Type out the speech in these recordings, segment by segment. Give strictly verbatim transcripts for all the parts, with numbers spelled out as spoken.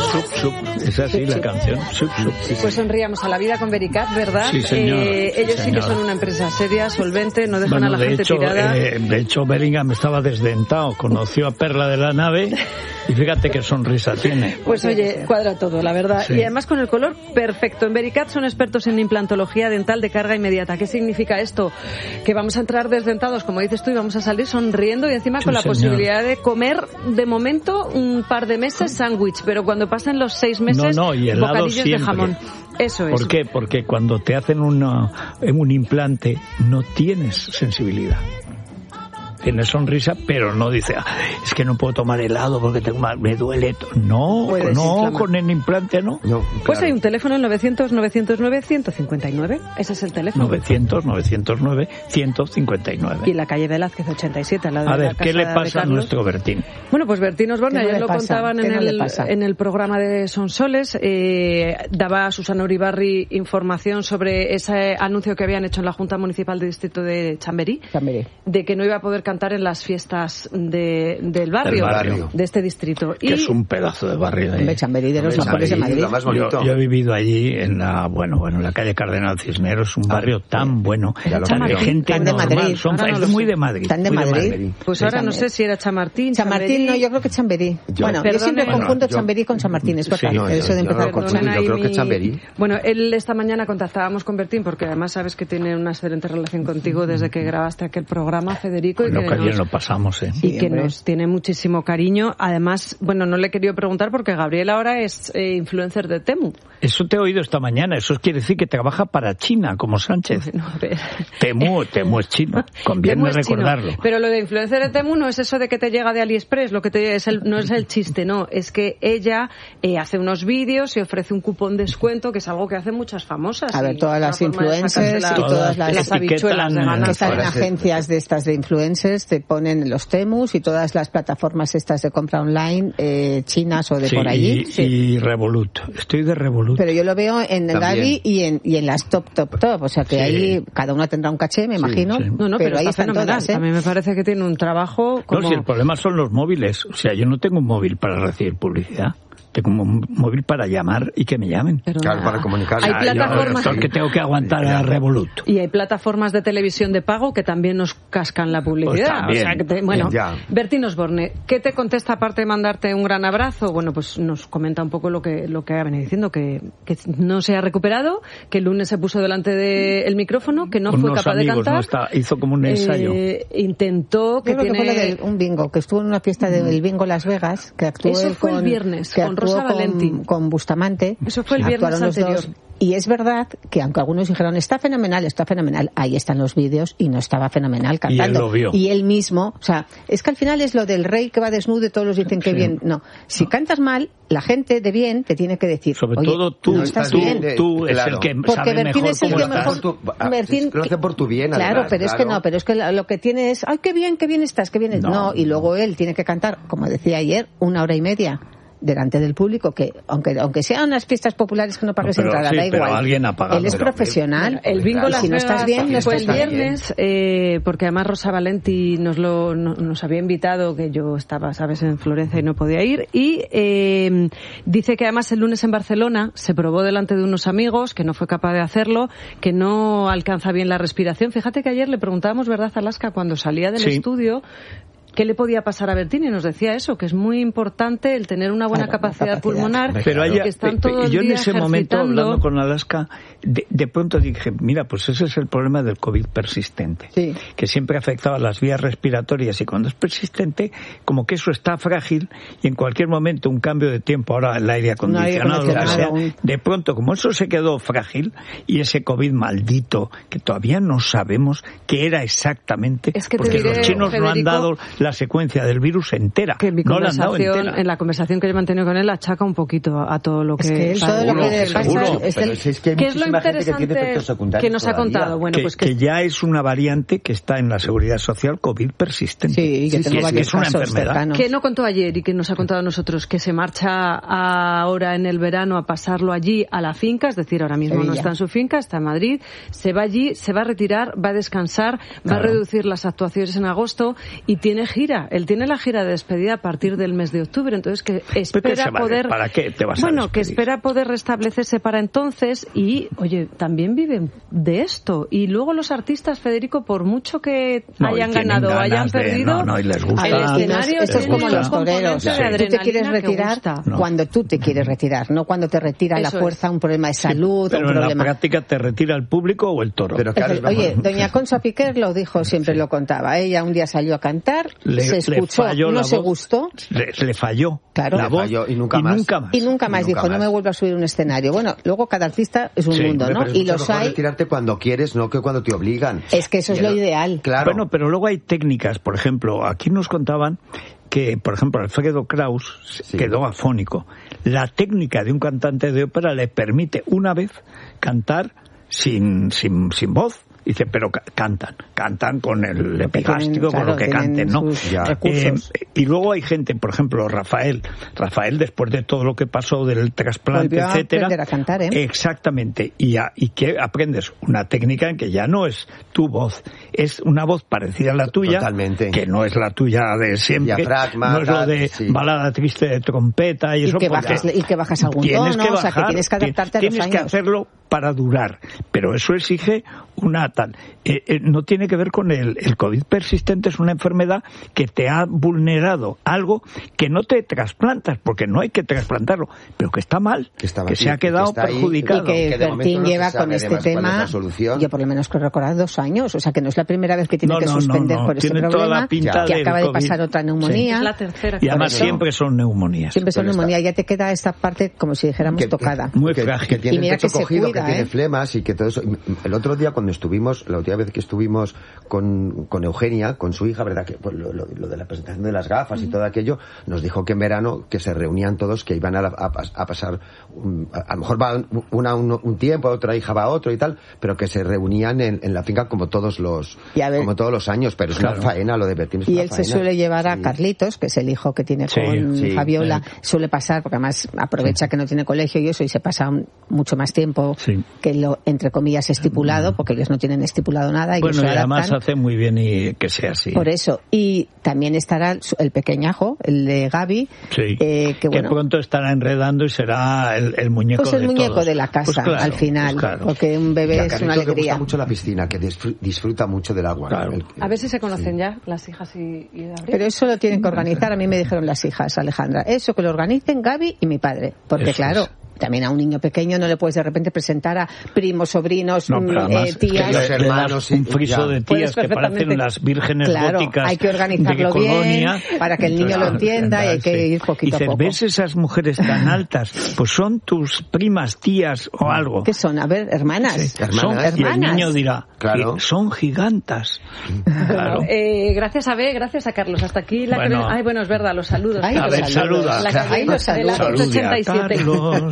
Sup, sup. Es así la canción. Sup, sup. Sí, pues sonríamos a la vida con Vericat, ¿verdad? Sí, señor. Eh, ellos sí, sí que son una empresa seria, solvente, no dejan bueno, a la de gente hecho, tirada. Eh, de hecho, Bellingham estaba desdentado, conoció a Perla de la Nave y fíjate qué sonrisa tiene. Pues oye, cuadra todo, la verdad. Sí. Y además con el color perfecto. En Vericat son expertos en implantología dental de carga inmediata. ¿Qué significa esto? Que vamos a entrar desdentados, como dices tú, y vamos a salir sonriendo y encima Sí, con la señor. posibilidad de comer, de momento, un par de meses sándwich, pero cuando pasen los seis meses, no, no, y helado bocadillos siempre. de jamón. Eso es. ¿Por qué? Porque cuando te hacen una, un implante no tienes sensibilidad. Tienes sonrisa, pero no dice, ah, es que no puedo tomar helado porque tengo mal, me duele. No, Puedes no, inflamar. con el implante no. No, Pues claro. hay un teléfono, el novecientos, novecientos nueve, ciento cincuenta y nueve. Ese es el teléfono. novecientos, novecientos nueve, ciento cincuenta y nueve. Y la calle Velázquez ochenta y siete, al lado de A la ver, ¿qué casa le de pasa a Carlos. nuestro Bertín? Bueno, pues Bertín Osborne, ¿Qué no ayer le lo pasa? contaban ¿Qué en no le el, pasa? en el programa de Sonsoles, eh, daba a Susana Uribarri información sobre ese anuncio que habían hecho en la Junta Municipal del Distrito de Chamberí, Chamberí. de que no iba a poder cantar en las fiestas de, del, barrio, Del barrio. de este distrito. Que y es un pedazo de barrio. Hombre, ¿eh? Chamberí de los Hombre, mejores de Chamberí, Madrid. lo más bonito. Yo, yo he vivido allí en la, bueno, bueno, en la calle Cardenal Cisneros, un barrio tan bueno, Ya lo tan de creo. gente Tan de normal, Madrid. son Ahora no es lo muy sé. de Madrid. Tan de muy Madrid. Pues Sí, ahora no también. sé si era Chamartín, Chamartín, no, Chamberí. yo creo que Chamberí. Yo- bueno, yo Perdone, siempre bueno, confundo yo- Chamberí con San Martín, es Sí, verdad. no, yo- Eso de yo empezar no lo confundo, Perdonen yo ahí creo que mi- Chamberí. Bueno, él esta mañana contactábamos con Bertín porque además sabes que tiene una excelente relación contigo desde que grabaste aquel programa, Federico, y Lo que, que ayer nos, lo pasamos, ¿eh? y que hombre. nos tiene muchísimo cariño. Además, bueno, no le he querido preguntar porque Gabriel ahora es eh, influencer de Temu. Eso te he oído esta mañana, eso quiere decir que trabaja para China, como Sánchez. Bueno, a ver. Temu, Temu es chino, conviene Temu es chino. recordarlo. Pero lo de influencer de Temu no es eso de que te llega de AliExpress, lo que te es el, no es el chiste, no, es que ella eh, hace unos vídeos y ofrece un cupón de descuento, que es algo que hacen muchas famosas. A ver, y todas es una las forma de influencers sacarse y todas las- las habichuelas de etiquetan, ganas. que están en Ahora sí. agencias de estas de influencers, te ponen los Temus y todas las plataformas estas de compra online eh, chinas o de Sí, por allí. y, y Revolut. Estoy de Revolut. Pero yo lo veo en También. Gaby y en, y en las top, top, top. O sea que Sí. ahí cada una tendrá un caché, me imagino. sí. No, no, pero, ahí está están fenomenal. todas, ¿eh? A mí me parece que tiene un trabajo como... No, si el problema son los móviles. O sea, yo no tengo un móvil para recibir publicidad. Tengo un móvil para llamar y que me llamen. Pero Claro, nada. para comunicarse. Hay Ah, yo, plataformas... doctor, que tengo que aguantar a Revolut. Y hay plataformas de televisión de pago que también nos cascan la publicidad. Pues también. O sea, que te- bueno, Ya. Bertín Osborne, ¿qué te contesta aparte de mandarte un gran abrazo? Bueno, pues nos comenta un poco lo que lo que ha venido diciendo, que, que no se ha recuperado, que el lunes se puso delante del micrófono, que no Con fue unos capaz de amigos, cantar. ¿no? Está- hizo como un ensayo. Eh, intentó que Yo creo que tiene... fue lo de un bingo, que estuvo en una fiesta del bingo Las Vegas, que actuó Eso él fue el con, viernes, que con actuó Rosa con- Valenti. con Bustamante. Eso fue el viernes Actuaron los anterior. dos. Y es verdad que aunque algunos dijeron está fenomenal, está fenomenal, ahí están los vídeos y no estaba fenomenal cantando. Y él lo vio. Y él mismo, o sea, es que al final es lo del rey que va desnudo y todos los dicen que Sí. bien. No, si cantas mal, la gente de bien te tiene que decir, Sobre oye, todo tú, no estás tú, bien. tú es Claro. el que Porque sabe Bertín mejor es el cómo que estás. mejor... Por tu- ah, Bertín- lo hace por tu bien, Claro, además, pero es que claro. no, pero es que lo lo que tiene es, ay, qué bien, qué bien estás, qué bien es. No, No, y no. luego él tiene que cantar, como decía ayer, una hora y media delante del público, que aunque aunque sean unas fiestas populares que no pagues No, pero entrada, sí, da pero igual. alguien ha pagado. Él es Pero, profesional. El bingo Claro. Las Si no estás Vegas bien, no fue el estás bien. viernes, eh, porque además Rosa Valenti nos lo no- nos había invitado, que yo estaba, sabes, en Florencia y no podía ir, y eh, dice que además el lunes en Barcelona se probó delante de unos amigos, que no fue capaz de hacerlo, que no alcanza bien la respiración. Fíjate que ayer le preguntábamos, ¿verdad, Alaska, cuando salía del Sí. estudio, qué le podía pasar a Bertín? Y nos decía eso, que es muy importante el tener una buena Claro, la capacidad, capacidad. pulmonar, Pero y ella, que están pe- todo el yo en día ese momento, ejercitando. hablando con Alaska, de, de pronto dije, mira, pues ese es el problema del COVID persistente, Sí. que siempre afectaba a las vías respiratorias, y cuando es persistente, como que eso está frágil, y en cualquier momento un cambio de tiempo, ahora el aire acondicionado, lo que sea, acondicionado, un- de pronto, como eso se quedó frágil, y ese COVID maldito, que todavía no sabemos qué era exactamente, Es que te porque diré, los chinos no han Federico, dado la secuencia del virus entera, que en mi no la han dado conversación, entera. en la conversación que yo he mantenido con él, achaca un poquito a todo lo que... Es que él todo lo Seguro, que le pasa seguro. es Pero el... si es que hay ¿Qué es lo muchísima gente que tiene interesante efectos secundarios que nos ha todavía. contado? Bueno, que, pues que que... ya es una variante que está en la seguridad social COVID persistente. Sí, que Sí, tengo sí, varios es una casos enfermedad. cercanos. que no contó ayer y que nos ha contado a nosotros, que se marcha ahora en el verano a pasarlo allí a la finca, es decir, ahora mismo no Sevilla. está en su finca, está en Madrid, se va allí, se va a retirar, va a descansar, va a Claro. reducir las actuaciones en agosto y tiene gira. Él tiene la gira de despedida a partir del mes de octubre, entonces que espera vale? poder... ¿Para qué te vas bueno, a que espera poder restablecerse para entonces y, oye, también viven de esto. Y luego los artistas, Federico, por mucho que no, hayan ganado o hayan de, perdido, no, no, y les gusta. el escenario esto es como los toreros. Sí. Tú te quieres retirar no. cuando tú te quieres retirar, no cuando te retira Eso la fuerza, es. un problema de salud, sí, pero un problema... en la práctica te retira el público o el toro. Pero claro, es, oye, doña Concha Piquer lo dijo, siempre sí. lo contaba. Ella un día salió a cantar, le, se escuchó, no se voz, gustó. Le, le falló claro. la le voz falló, y nunca y más. Nunca más. Y nunca más, y nunca dijo, más. no me vuelvo a subir un escenario. Bueno, luego cada artista es un sí, mundo, ¿no? Y los hay... retirarte cuando quieres, no que cuando te obligan. Es que eso es lo ideal. Claro. Bueno, pero luego hay técnicas, por ejemplo, aquí nos contaban que, por ejemplo, Alfredo Kraus sí. quedó afónico. La técnica de un cantante de ópera le permite una vez cantar sin, sin, sin voz. Dice, pero cantan, cantan con el epigástrico, claro, con lo que canten, ¿no? Eh, y luego hay gente, por ejemplo, Rafael. Rafael, después de todo lo que pasó del trasplante, volvió etcétera. A aprender a cantar, ¿eh? Exactamente. Y, a, y que aprendes una técnica en que ya no es tu voz, es una voz parecida a la tuya. Totalmente. Que no es la tuya de siempre. Diafragma, no es lo de sí. balada triste de trompeta y, y eso. Que bajas, y que bajas algún tono, que bajar, o sea, que tienes que adaptarte a los tienes años. Tienes que hacerlo para durar, pero eso exige una tal. Eh, eh, no tiene que ver con el, el COVID persistente, es una enfermedad que te ha vulnerado algo que no te trasplantas, porque no hay que trasplantarlo, pero que está mal, que, que se ha quedado que perjudicado. Y que, que Bertín no lleva con este tema, yo por lo menos creo recordar dos años, o sea que no es la primera vez que tiene no, que no, suspender no, no. por ese tiene problema, que acaba COVID. de pasar otra neumonía. Sí. Es la tercera. Y además siempre son neumonías. Siempre son neumonías, ya te queda esta parte como si dijéramos que, tocada. Muy que, frágil. Que tiene y mira el pecho que se cogido, cuida, que tiene ¿eh? flemas y que todo eso. El otro día cuando estuvimos, la última vez que estuvimos con, con Eugenia, con su hija, ¿verdad? Que pues, lo, lo, lo de la presentación de las gafas mm. y todo aquello, nos dijo que en verano que se reunían todos, que iban a, a, a pasar, un, a, a lo mejor va una un, un tiempo, otra hija va a otro y tal, pero que se reunían en, en la finca como todos los como todos los años, pero es claro. una faena lo de Bertín. Y él faena. se suele llevar a sí. Carlitos, que es el hijo que tiene sí, con sí, Fabiola, sí. suele pasar, porque además aprovecha sí. que no tiene colegio y eso, y se pasa mucho más tiempo sí. que lo, entre comillas, estipulado, porque ellos no tienen estipulado nada. Y bueno, y además hace muy bien y que sea así. Por eso. Y también estará el pequeñajo, el de Gaby, sí. eh, que, bueno, que pronto estará enredando y será el, el muñeco pues el de muñeco todos. de la casa, pues claro, al final, pues claro. porque un bebé es una alegría. Le gusta mucho la piscina, que disfruta mucho del agua. Claro. El, a ver si se conocen sí. ya las hijas y, y Gabriel. Pero eso lo tienen que organizar, a mí me dijeron las hijas, Alejandra, eso que lo organicen Gaby y mi padre, porque eso claro... Es. También a un niño pequeño no le puedes de repente presentar a primos, sobrinos, no, eh, tías. Los hermanos, un friso de tías que parecen las vírgenes claro, góticas. Hay que organizarlo bien para que el niño claro, lo entienda y hay que ir poquito y a poco. ¿Ves esas mujeres tan altas? Pues son tus primas, tías o algo. ¿Qué son? A ver, hermanas. Sí, hermanas. Son, hermanas. Y el niño dirá, claro. son gigantas. Claro. Eh, gracias a B, gracias a Carlos. Hasta aquí la bueno. que... Ay, bueno, es verdad, los saludos. Ay, a ver, saluda. La calle los saludos. ochenta y siete.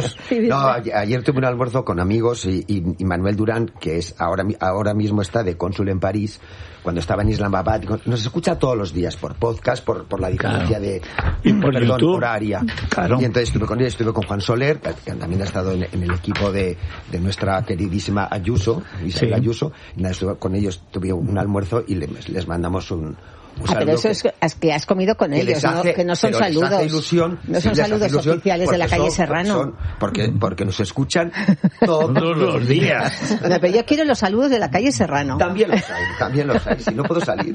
No, ayer tuve un almuerzo con amigos y, y, y Manuel Durán, que es ahora, ahora mismo está de cónsul en París, cuando estaba en Islamabad, nos escucha todos los días por podcast, por, por la diferencia claro. de y por perdón, YouTube. horaria. Claro. Y entonces estuve con él, estuve con Juan Soler, que también ha estado en, en el equipo de, de nuestra queridísima Ayuso, Isabel sí. Ayuso, y nada, estuve con ellos, tuve un almuerzo y les, les mandamos un Ah, pero eso es es que has comido con ellos, hace, ¿no? Que no son saludos. Ilusión, no son saludos oficiales de la calle son, Serrano. Son, porque, porque nos escuchan todos los días. No, pero yo quiero los saludos de la calle Serrano. También los hay, también los hay. Si no puedo salir.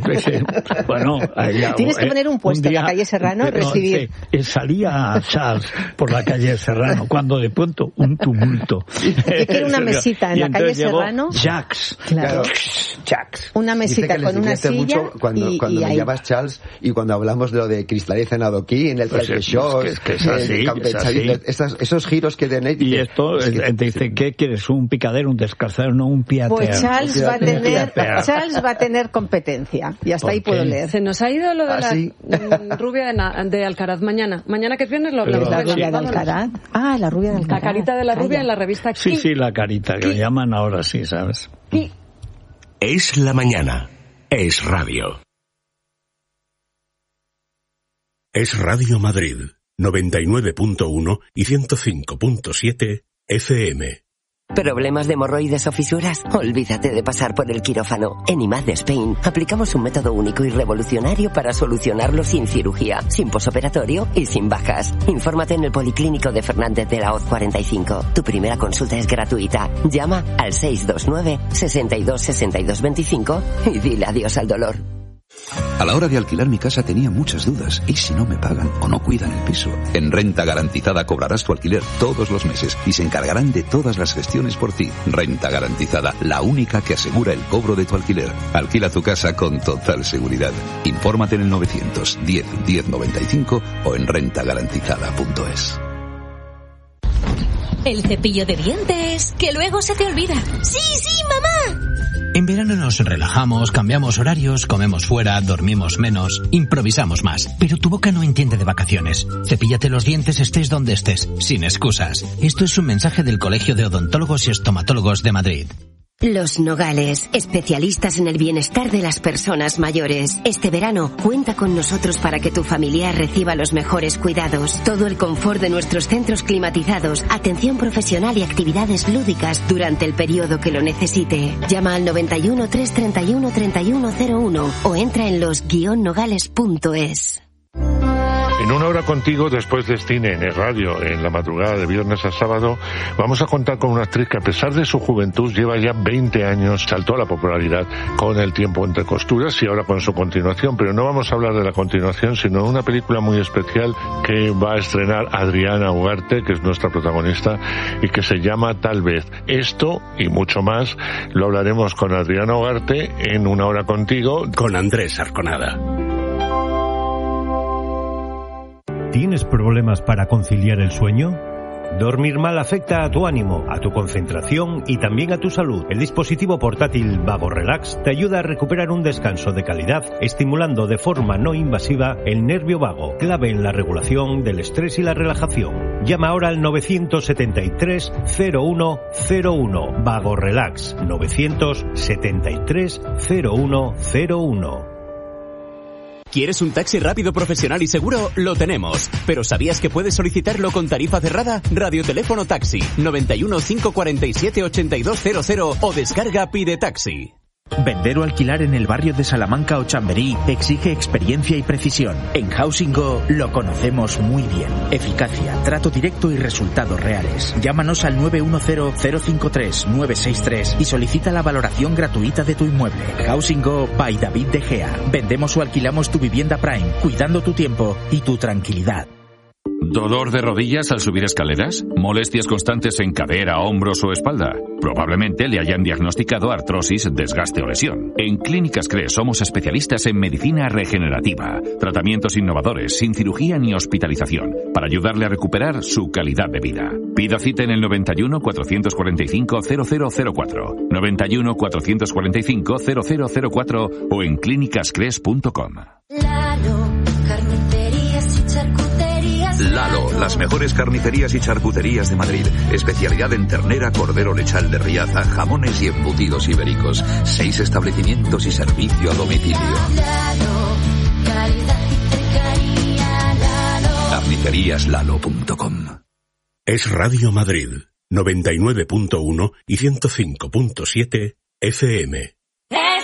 Bueno, allá, tienes que poner un puesto un día, en la calle Serrano, pero, recibir. Sí, salía Charles por la calle Serrano cuando de pronto un tumulto. Yo quiero una mesita en la calle Serrano. Jacques. Claro. Jacques. Una mesita con una silla mucho cuando, y cuando y me ahí... llamas Charles y cuando hablamos de lo de Cristaliza en Adoquín, el pues Trail Show, es que es así, es así. Esos, esos giros que tenéis. Y esto, es que, te dice, ¿qué quieres? ¿Un picadero, un descalzadero, no un piatear? Pues Charles va a tener, Charles va a tener competencia. Y hasta ahí puedo leer. Se nos ha ido lo de ¿Ah, la sí? rubia de, de Alcaraz mañana. Mañana que es viernes lo hablamos. La rubia de Alcaraz. Ah, la rubia de Alcaraz. La carita de la rubia Calla. en la revista Sí, Ki. sí, la carita, que le llaman ahora sí, ¿sabes? Ki. Es la mañana. Es radio. Es Radio Madrid, noventa y nueve punto uno y ciento cinco punto siete F M. ¿Problemas de hemorroides o fisuras? Olvídate de pasar por el quirófano. En I M A D Spain aplicamos un método único y revolucionario para solucionarlo sin cirugía, sin posoperatorio y sin bajas. Infórmate en el Policlínico de Fernández de la Hoz cuarenta y cinco. Tu primera consulta es gratuita. Llama al seis dos nueve, seis dos, seis dos dos cinco y dile adiós al dolor. A la hora de alquilar mi casa tenía muchas dudas. ¿Y si no me pagan o no cuidan el piso? En Renta Garantizada cobrarás tu alquiler todos los meses y se encargarán de todas las gestiones por ti. Renta Garantizada, la única que asegura el cobro de tu alquiler. Alquila tu casa con total seguridad. Infórmate en el novecientos diez, diez noventa y cinco o en renta garantizada punto es. El cepillo de dientes, que luego se te olvida. ¡Sí, sí, mamá! En verano nos relajamos, cambiamos horarios, comemos fuera, dormimos menos, improvisamos más. Pero tu boca no entiende de vacaciones. Cepíllate los dientes estés donde estés, sin excusas. Esto es un mensaje del Colegio de Odontólogos y Estomatólogos de Madrid. Los Nogales, especialistas en el bienestar de las personas mayores. Este verano, cuenta con nosotros para que tu familiar reciba los mejores cuidados. Todo el confort de nuestros centros climatizados, atención profesional y actividades lúdicas durante el periodo que lo necesite. Llama al noventa y uno, trescientos treinta y uno, treinta y uno cero uno o entra en los guion nogales punto es. En Una Hora Contigo, después de Cine en el Radio, en la madrugada de viernes a sábado, vamos a contar con una actriz que, a pesar de su juventud, lleva ya veinte años, saltó a la popularidad con El tiempo entre costuras y ahora con su continuación. Pero no vamos a hablar de la continuación, sino de una película muy especial que va a estrenar Adriana Ugarte, que es nuestra protagonista, y que se llama Tal vez. Esto y mucho más lo hablaremos con Adriana Ugarte en Una Hora Contigo, con Andrés Arconada. ¿Tienes problemas para conciliar el sueño? Dormir mal afecta a tu ánimo, a tu concentración y también a tu salud. El dispositivo portátil Vago Relax te ayuda a recuperar un descanso de calidad, estimulando de forma no invasiva el nervio vago, clave en la regulación del estrés y la relajación. Llama ahora al novecientos setenta y tres, cero uno cero uno. Vago Relax, novecientos setenta y tres, cero uno cero uno. ¿Quieres un taxi rápido, profesional y seguro? Lo tenemos. ¿Pero sabías que puedes solicitarlo con tarifa cerrada? Radioteléfono Taxi, noventa y uno, cinco cuarenta y siete, ochenta y dos cero cero o descarga Pide Taxi. Vender o alquilar en el barrio de Salamanca o Chamberí exige experiencia y precisión. En Housing Go lo conocemos muy bien. Eficacia, trato directo y resultados reales. Llámanos al nueve uno cero, cero cinco tres, nueve seis tres y solicita la valoración gratuita de tu inmueble. Housing Go by David De Gea. Vendemos o alquilamos tu vivienda Prime, cuidando tu tiempo y tu tranquilidad. ¿Dolor de rodillas al subir escaleras? ¿Molestias constantes en cadera, hombros o espalda? Probablemente le hayan diagnosticado artrosis, desgaste o lesión. En Clínicas Cres somos especialistas en medicina regenerativa, tratamientos innovadores, sin cirugía ni hospitalización, para ayudarle a recuperar su calidad de vida. Pida cita en el noventa y uno, cuatrocientos cuarenta y cinco, cero cero cero cuatro, noventa y uno, cuatrocientos cuarenta y cinco, cero cero cero cuatro o en clínicas cres punto com. Lalo, carnicerías y charcuterías. Lalo, las mejores carnicerías y charcuterías de Madrid. Especialidad en ternera, cordero lechal de Riaza, jamones y embutidos ibéricos. Seis establecimientos y servicio a domicilio. Lalo, calidad y cercanía, Lalo. carnicerías lalo punto com. Es Radio Madrid, noventa y nueve punto uno y ciento cinco punto siete F M. Es